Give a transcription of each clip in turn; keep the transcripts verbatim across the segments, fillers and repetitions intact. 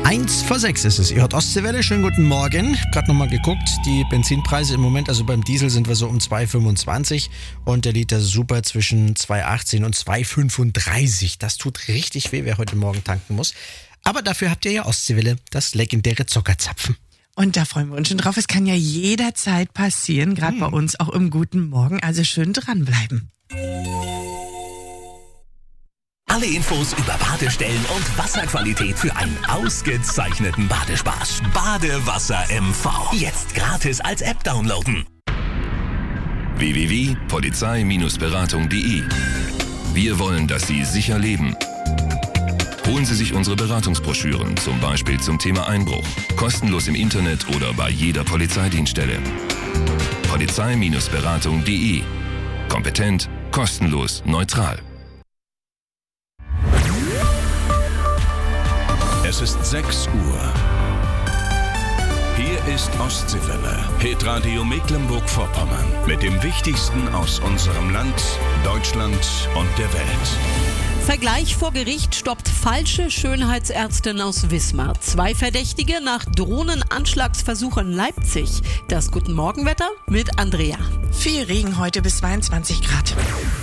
Eins vor sechs ist es. Ihr hört Ostseewelle, schönen guten Morgen. Gerade nochmal geguckt, die Benzinpreise im Moment, also beim Diesel sind wir so um zwei Komma fünfundzwanzig und der Liter Super zwischen zwei Komma achtzehn und zwei Komma fünfunddreißig. Das tut richtig weh, wer heute Morgen tanken muss. Aber dafür habt ihr ja Ostseewelle, das legendäre Zuckerzapfen. Und da freuen wir uns schon drauf. Es kann ja jederzeit passieren, gerade hm. bei uns auch im guten Morgen. Also schön dranbleiben. Alle Infos über Badestellen und Wasserqualität für einen ausgezeichneten Badespaß. Badewasser M V. Jetzt gratis als App downloaden. w w w punkt polizei Bindestrich beratung punkt de. Wir wollen, dass Sie sicher leben. Holen Sie sich unsere Beratungsbroschüren, zum Beispiel zum Thema Einbruch. Kostenlos im Internet oder bei jeder Polizeidienststelle. polizei Bindestrich beratung punkt de. Kompetent, kostenlos, neutral. Es ist sechs Uhr. Hier ist Ostseewelle, Hitradio Mecklenburg-Vorpommern. Mit dem Wichtigsten aus unserem Land, Deutschland und der Welt. Vergleich vor Gericht stoppt falsche Schönheitsärztin aus Wismar. Zwei Verdächtige nach Drohnenanschlagsversuch in Leipzig. Das Guten Morgenwetter mit Andrea. Viel Regen heute bis zweiundzwanzig Grad.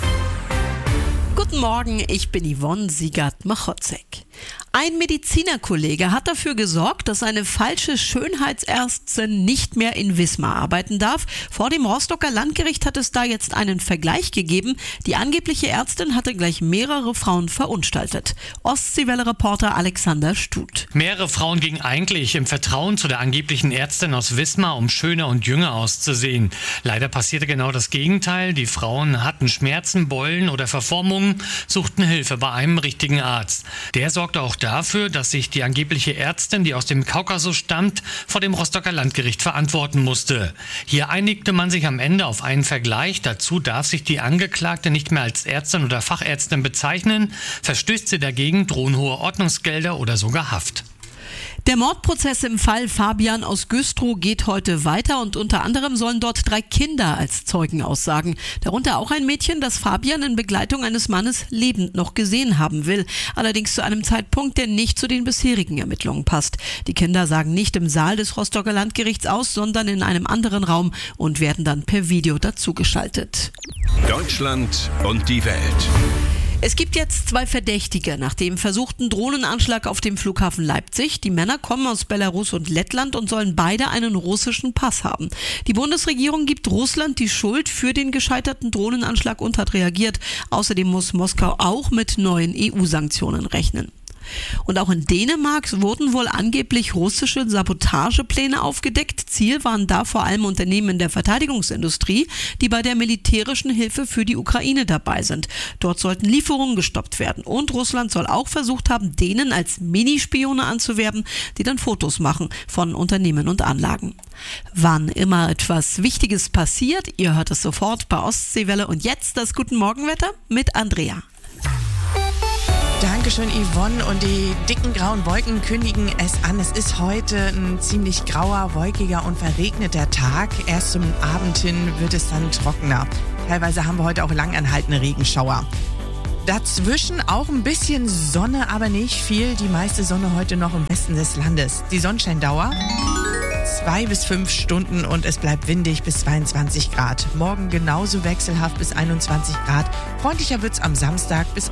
Guten Morgen, ich bin Yvonne Siegert-Machotzek. Ein Medizinerkollege hat dafür gesorgt, dass eine falsche Schönheitsärztin nicht mehr in Wismar arbeiten darf. Vor dem Rostocker Landgericht hat es da jetzt einen Vergleich gegeben. Die angebliche Ärztin hatte gleich mehrere Frauen verunstaltet. Ostseewelle-Reporter Alexander Stut. Mehrere Frauen gingen eigentlich im Vertrauen zu der angeblichen Ärztin aus Wismar, um schöner und jünger auszusehen. Leider passierte genau das Gegenteil. Die Frauen hatten Schmerzen, Beulen oder Verformungen, suchten Hilfe bei einem richtigen Arzt. Der sorgte auch dafür, dass sich die angebliche Ärztin, die aus dem Kaukasus stammt, vor dem Rostocker Landgericht verantworten musste. Hier einigte man sich am Ende auf einen Vergleich. Dazu darf sich die Angeklagte nicht mehr als Ärztin oder Fachärztin bezeichnen. Verstößt sie dagegen, drohen hohe Ordnungsgelder oder sogar Haft. Der Mordprozess im Fall Fabian aus Güstrow geht heute weiter und unter anderem sollen dort drei Kinder als Zeugen aussagen. Darunter auch ein Mädchen, das Fabian in Begleitung eines Mannes lebend noch gesehen haben will. Allerdings zu einem Zeitpunkt, der nicht zu den bisherigen Ermittlungen passt. Die Kinder sagen nicht im Saal des Rostocker Landgerichts aus, sondern in einem anderen Raum und werden dann per Video dazugeschaltet. Deutschland und die Welt. Es gibt jetzt zwei Verdächtige nach dem versuchten Drohnenanschlag auf dem Flughafen Leipzig. Die Männer kommen aus Belarus und Lettland und sollen beide einen russischen Pass haben. Die Bundesregierung gibt Russland die Schuld für den gescheiterten Drohnenanschlag und hat reagiert. Außerdem muss Moskau auch mit neuen E U-Sanktionen rechnen. Und auch in Dänemark wurden wohl angeblich russische Sabotagepläne aufgedeckt. Ziel waren da vor allem Unternehmen in der Verteidigungsindustrie, die bei der militärischen Hilfe für die Ukraine dabei sind. Dort sollten Lieferungen gestoppt werden. Und Russland soll auch versucht haben, Dänen als Minispione anzuwerben, die dann Fotos machen von Unternehmen und Anlagen. Wann immer etwas Wichtiges passiert, ihr hört es sofort bei Ostseewelle. Und jetzt das Guten Morgenwetter mit Andrea. Dankeschön, Yvonne. Und die dicken grauen Wolken kündigen es an. Es ist heute ein ziemlich grauer, wolkiger und verregneter Tag. Erst zum Abend hin wird es dann trockener. Teilweise haben wir heute auch langanhaltende Regenschauer. Dazwischen auch ein bisschen Sonne, aber nicht viel. Die meiste Sonne heute noch im Westen des Landes. Die Sonnenscheindauer zwei bis fünf Stunden und es bleibt windig bis zweiundzwanzig Grad. Morgen genauso wechselhaft bis einundzwanzig Grad. Freundlicher wird's am Samstag bis